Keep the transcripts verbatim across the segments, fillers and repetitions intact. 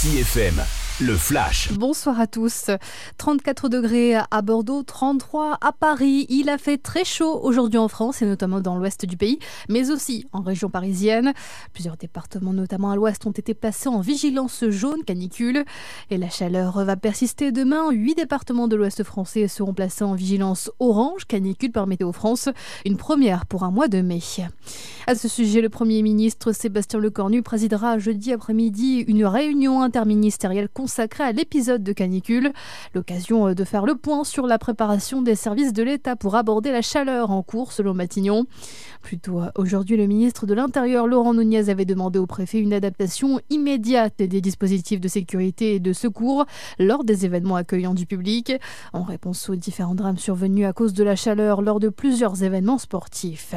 Ici F M, le Flash. Bonsoir à tous. trente-quatre degrés à Bordeaux, trente-trois à Paris. Il a fait très chaud aujourd'hui en France et notamment dans l'ouest du pays, mais aussi en région parisienne. Plusieurs départements, notamment à l'ouest, ont été placés en vigilance jaune canicule. Et la chaleur va persister demain. Huit départements de l'ouest français seront placés en vigilance orange canicule par Météo France. Une première pour un mois de mai. À ce sujet, le Premier ministre Sébastien Lecornu présidera jeudi après-midi une réunion interministérielle consacrée à l'épisode de canicule. L'occasion de faire le point sur la préparation des services de l'État pour aborder la chaleur en cours, selon Matignon. Plus tôt aujourd'hui, le ministre de l'Intérieur, Laurent Nunez, avait demandé au préfet une adaptation immédiate des dispositifs de sécurité et de secours lors des événements accueillant du public, en réponse aux différents drames survenus à cause de la chaleur lors de plusieurs événements sportifs.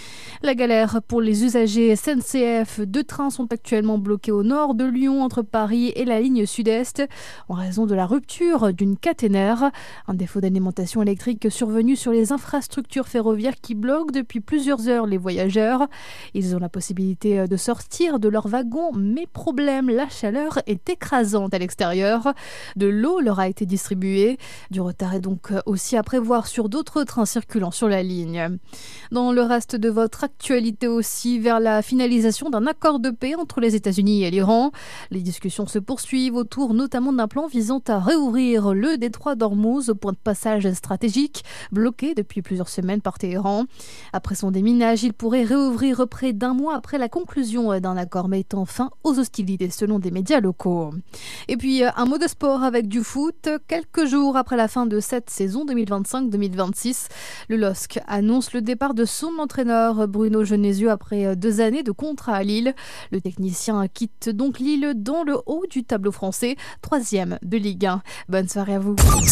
La galère pour les usagers S N C F. Deux trains sont actuellement bloqués au nord de Lyon entre Paris et la ligne sud-est en raison de la rupture d'une caténaire. Un défaut d'alimentation électrique survenu sur les infrastructures ferroviaires qui bloquent depuis plusieurs heures les voyageurs. Ils ont la possibilité de sortir de leur wagon, mais problème, la chaleur est écrasante à l'extérieur. De l'eau leur a été distribuée. Du retard est donc aussi à prévoir sur d'autres trains circulant sur la ligne. Dans le reste de votre actualité aussi, vers la finalisation d'un accord de paix entre les États-Unis et l'Iran. Les discussions se poursuivent autour notamment d'un plan visant à réouvrir le détroit d'Ormuz, point de passage stratégique bloqué depuis plusieurs semaines par Téhéran. Après son déminage, il pourrait réouvrir près d'un mois après la conclusion d'un accord mettant fin aux hostilités selon des médias locaux. Et puis un mot de sport avec du foot. Quelques jours après la fin de cette saison deux mille vingt-cinq deux mille vingt-six, le L O S C annonce le départ de son entraîneur Bruno Genesio après deux années de contrat à Lille. Le technicien quitte donc Lille dans le haut du tableau français, troisième de Ligue un. Bonne soirée à vous.